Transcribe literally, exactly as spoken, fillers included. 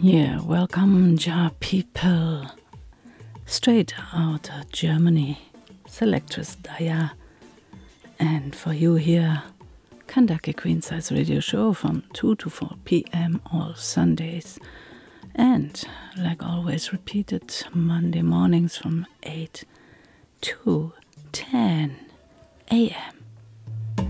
Yeah, welcome, Ja people. Straight out of Germany, Selectress Daya. And for you here, Kandake Queen Size Radio Show from two to four p.m. all Sundays. And, like always, repeated Monday mornings from eight to ten a.m.